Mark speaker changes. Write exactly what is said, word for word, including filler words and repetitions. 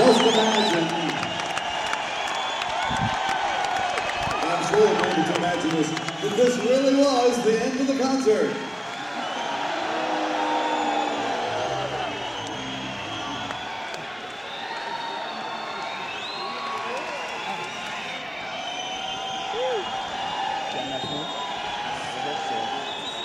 Speaker 1: just imagine. I'm sure you're going to imagine this, that this really was the end of the concert.